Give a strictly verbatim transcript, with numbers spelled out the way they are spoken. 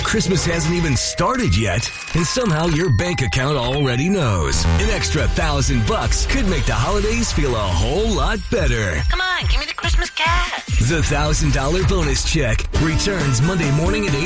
Christmas hasn't even started yet, and somehow your bank account already knows. An extra thousand bucks could make the holidays feel a whole lot better. Come on, give me the Christmas cash. The one thousand dollars bonus check returns Monday morning at eight